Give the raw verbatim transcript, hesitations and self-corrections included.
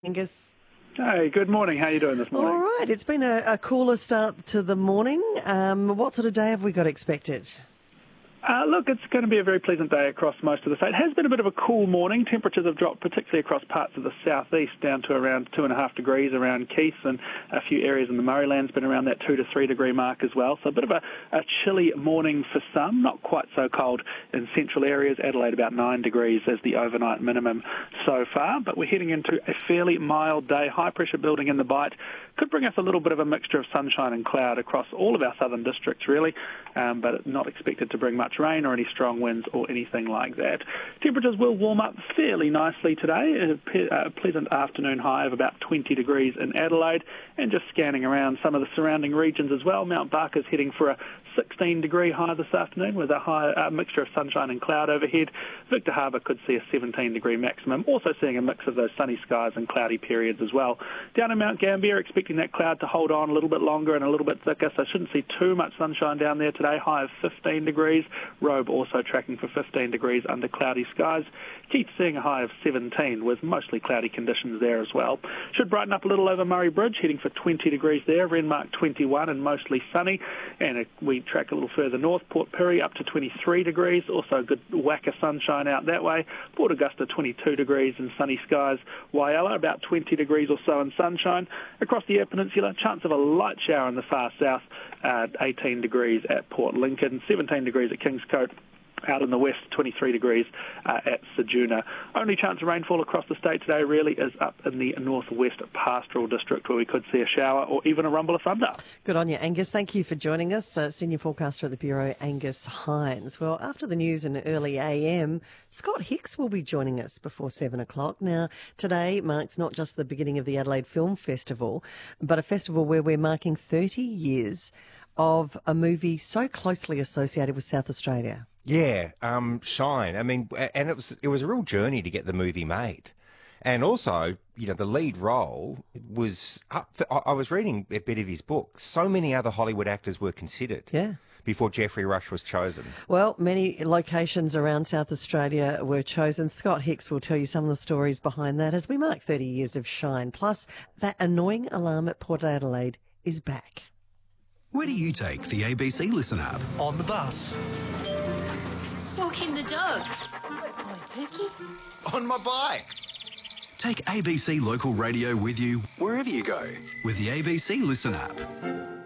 Angus. Hey, good morning. How are you doing this morning? All right. It's been a, a cooler start to the morning. Um, what sort of day have we got expected? Uh, look, it's going to be a very pleasant day across most of the state. It has been a bit of a cool morning. Temperatures have dropped, particularly across parts of the southeast, down to around two and a half degrees around Keith, and a few areas in the Murrayland's been around that two to three degree mark as well. So a bit of a, a chilly morning for some, not quite so cold in central areas. Adelaide about nine degrees as the overnight minimum so far, but we're heading into a fairly mild day. High pressure building in the Bight could bring us a little bit of a mixture of sunshine and cloud across all of our southern districts, really, um, but not expected to bring much rain or any strong winds or anything like that. Temperatures will warm up fairly nicely today. A pleasant afternoon high of about twenty degrees in Adelaide, and just scanning around some of the surrounding regions as well. Mount Barker's heading for a sixteen degree high this afternoon with a high uh, mixture of sunshine and cloud overhead. Victor Harbour could see a seventeen degree maximum, also seeing a mix of those sunny skies and cloudy periods as well. Down in Mount Gambier, expecting that cloud to hold on a little bit longer and a little bit thicker, so shouldn't see too much sunshine down there today. High of fifteen degrees. Robe also tracking for fifteen degrees under cloudy skies. Keith seeing a high of seventeen with mostly cloudy conditions there as well. Should brighten up a little over Murray Bridge, heading for twenty degrees there. Renmark twenty-one and mostly sunny. And we track a little further north, Port Pirie up to twenty-three degrees. Also good whack of sunshine out that way. Port Augusta twenty-two degrees and sunny skies. Whyalla about twenty degrees or so in sunshine. Across the Eyre Peninsula, chance of a light shower in the far south. Uh, eighteen degrees at Port Lincoln, seventeen degrees at Kingscote. Out in the west, twenty-three degrees uh, at Ceduna. Only chance of rainfall across the state today really is up in the northwest pastoral district, where we could see a shower or even a rumble of thunder. Good on you, Angus. Thank you for joining us. Uh, Senior forecaster at the Bureau, Angus Hines. Well, after the news in early A M, Scott Hicks will be joining us before seven o'clock. Now, today marks not just the beginning of the Adelaide Film Festival, but a festival where we're marking thirty years of a movie so closely associated with South Australia. Yeah, um, Shine. I mean, and it was it was a real journey to get the movie made, and also, you know, the lead role was up. For, I was reading a bit of his book. So many other Hollywood actors were considered. Yeah. Before Geoffrey Rush was chosen. Well, many locations around South Australia were chosen. Scott Hicks will tell you some of the stories behind that as we mark thirty years of Shine. Plus, that annoying alarm at Port Adelaide is back. Where do you take the A B C Listen app? On the bus. Walking the dog. Good boy, Pookie. On my bike. Take A B C Local Radio with you wherever you go with the A B C Listen app.